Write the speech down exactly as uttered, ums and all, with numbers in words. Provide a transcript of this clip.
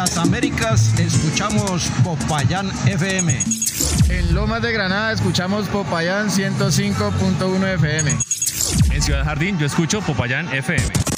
las Américas escuchamos Popayán F M. En Lomas de Granada escuchamos Popayán ciento cinco punto uno F M. En Ciudad Jardín yo escucho Popayán F M.